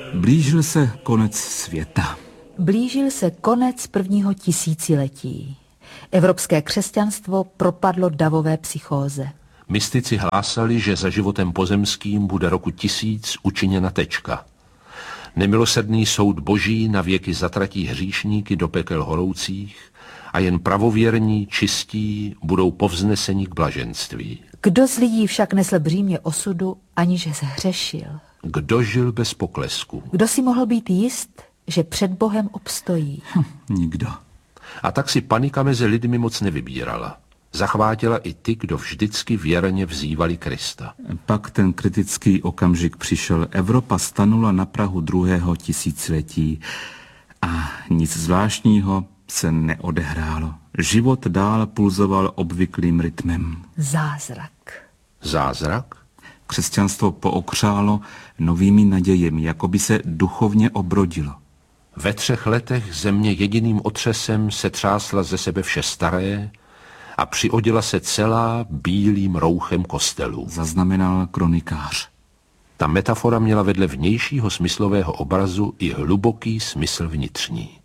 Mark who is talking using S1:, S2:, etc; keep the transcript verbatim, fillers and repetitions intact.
S1: Blížil se konec světa.
S2: Blížil se konec prvního tisíciletí. Evropské křesťanstvo propadlo davové psychóze.
S3: Mystici hlásali, že za životem pozemským bude roku tisíc učiněna tečka. Nemilosrdný soud boží na věky zatratí hříšníky do pekel horoucích a jen pravověrní, čistí budou povzneseni k blaženství.
S2: Kdo z lidí však nesl břímě osudu, aniž zhřešil?
S3: Kdo žil bez poklesku?
S2: Kdo si mohl být jist, že před Bohem obstojí?
S1: Hm, nikdo.
S3: A tak si panika mezi lidmi moc nevybírala. Zachvátila i ty, kdo vždycky věrně vzývali Krista.
S1: Pak ten kritický okamžik přišel. Evropa stanula na prahu druhého tisíciletí a nic zvláštního se neodehrálo. Život dál pulzoval obvyklým rytmem.
S2: Zázrak.
S3: Zázrak?
S1: Křesťanstvo pookřálo novými nadějemi, jako by se duchovně obrodilo.
S3: Ve třech letech země jediným otřesem se třásla ze sebe vše staré a přioděla se celá bílým rouchem kostelů.
S1: Zaznamenal kronikář.
S3: Ta metafora měla vedle vnějšího smyslového obrazu i hluboký smysl vnitřní.